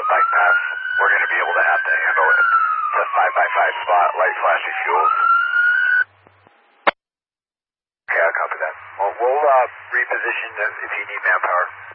bike path, we're going to be able to have to handle it. It's a 5x5 spot, light flashing fuels. Okay, I'll copy that. Well, we'll reposition if you need manpower.